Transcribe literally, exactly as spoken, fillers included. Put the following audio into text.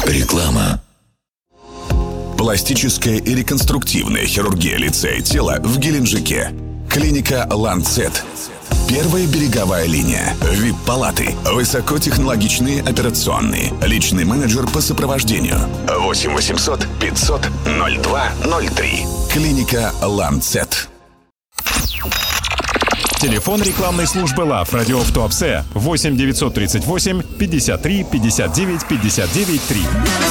Реклама. Пластическая и реконструктивная хирургия лица и тела в Геленджике. Клиника «Ланцет». Первая береговая линия. ви ай пи-палаты. Высокотехнологичные операционные. Личный менеджер по сопровождению. восемь восемьсот пятьсот ноль два ноль три. Клиника «Ланцет». Телефон рекламной службы ЛАВ «Радио в Туапсе» восемь девятьсот тридцать восемь пятьдесят три пятьдесят девять пятьдесят девять три.